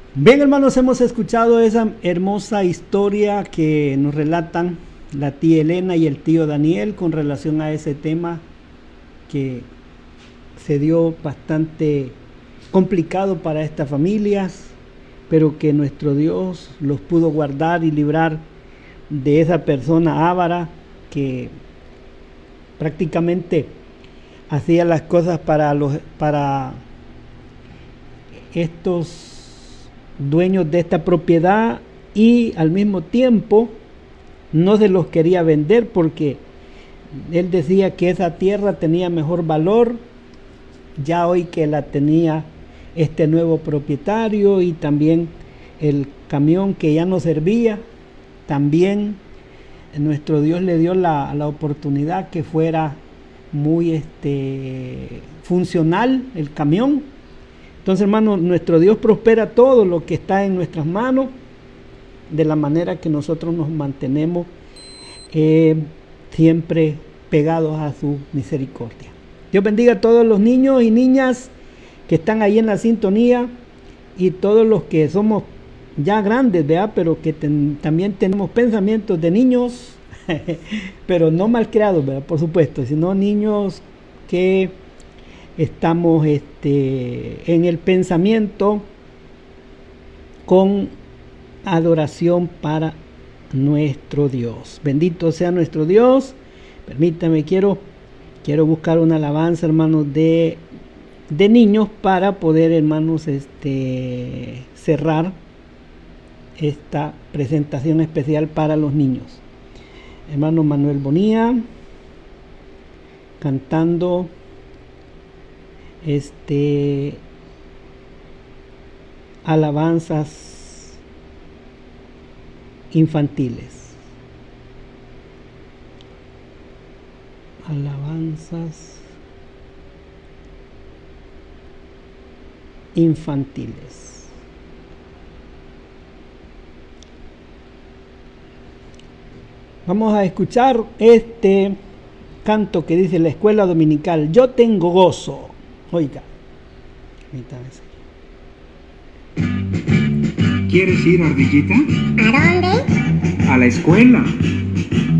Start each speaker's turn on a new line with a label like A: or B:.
A: Bien, hermanos, hemos escuchado esa hermosa historia que nos relatan la tía Elena y el tío Daniel con relación a ese tema que se dio bastante complicado para estas familias, pero que nuestro Dios los pudo guardar y librar de esa persona avara que prácticamente hacía las cosas para estos dueños de esta propiedad y al mismo tiempo no se los quería vender porque él decía que esa tierra tenía mejor valor ya hoy que la tenía este nuevo propietario, y también el camión que ya no servía, también nuestro Dios le dio la oportunidad que fuera muy funcional el camión. Entonces, hermano, nuestro Dios prospera todo lo que está en nuestras manos de la manera que nosotros nos mantenemos siempre pegados a su misericordia. Dios bendiga a todos los niños y niñas que están ahí en la sintonía y todos los que somos ya grandes, ¿verdad? Pero que también tenemos pensamientos de niños, pero no malcriados, ¿verdad? Por supuesto, sino niños que estamos en el pensamiento con adoración para nuestro Dios. Bendito sea nuestro Dios. Permítame, quiero buscar una alabanza, hermanos, de niños para poder, hermanos, cerrar esta presentación especial para los niños. Hermano Manuel Bonilla cantando alabanzas infantiles. Alabanzas infantiles. Vamos a escuchar este canto que dice la escuela dominical: yo tengo gozo. Oiga,
B: ¿quieres ir, ardillita?
C: ¿A dónde?
B: A la escuela.